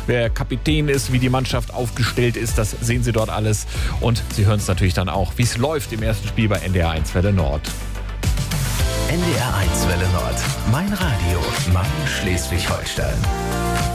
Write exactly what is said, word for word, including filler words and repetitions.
wer Kapitän ist, wie die Mannschaft aufgestellt ist. Das sehen Sie dort alles. Und Sie hören es natürlich dann auch, wie es läuft im ersten Spiel bei N D R eins Welle Nord. N D R eins Welle Nord. Mein Radio. Mein Schleswig-Holstein.